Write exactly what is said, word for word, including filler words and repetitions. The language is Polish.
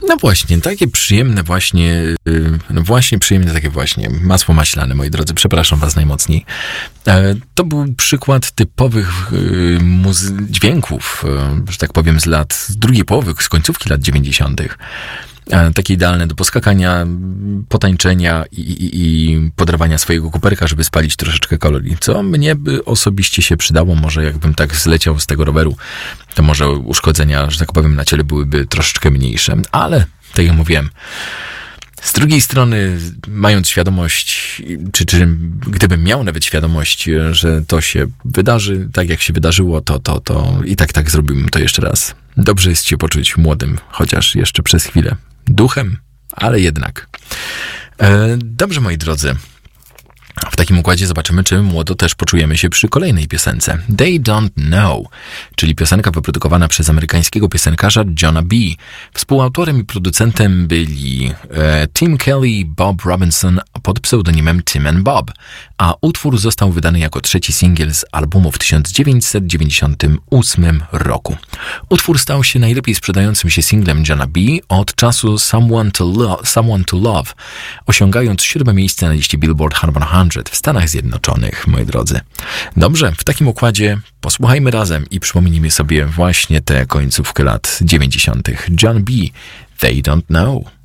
No właśnie, takie przyjemne właśnie, no właśnie przyjemne takie właśnie masło maślane, moi drodzy, przepraszam was najmocniej. To był przykład typowych muzy- dźwięków, że tak powiem, z lat, z drugiej połowy, z końcówki lat dziewięćdziesiątych. Takie idealne do poskakania, potańczenia i, i, i podrawania swojego kuperka, żeby spalić troszeczkę kalorii. Co mnie by osobiście się przydało, może jakbym tak zleciał z tego roweru, to może uszkodzenia, że tak powiem, na ciele byłyby troszeczkę mniejsze. Ale, tak jak mówiłem, z drugiej strony, mając świadomość, czy, czy gdybym miał nawet świadomość, że to się wydarzy, tak jak się wydarzyło, to, to, to i tak, tak zrobiłbym to jeszcze raz. Dobrze jest się poczuć młodym, chociaż jeszcze przez chwilę. Duchem, ale jednak. E, dobrze, moi drodzy. W takim układzie zobaczymy, czy młodo też poczujemy się przy kolejnej piosence. They Don't Know, czyli piosenka wyprodukowana przez amerykańskiego piosenkarza Johna B. Współautorem i producentem byli e, Tim Kelly, Bob Robinson pod pseudonimem Tim and Bob, a utwór został wydany jako trzeci singiel z albumu w tysiąc dziewięćset dziewięćdziesiątym ósmym roku. Utwór stał się najlepiej sprzedającym się singlem Johna B. od czasu Someone to, Lo- Someone to Love, osiągając siódme miejsce na liście Billboard Hot sto w Stanach Zjednoczonych, moi drodzy. Dobrze, w takim układzie posłuchajmy razem i przypomnijmy sobie właśnie tę końcówkę lat dziewięćdziesiątych. John B. They Don't Know.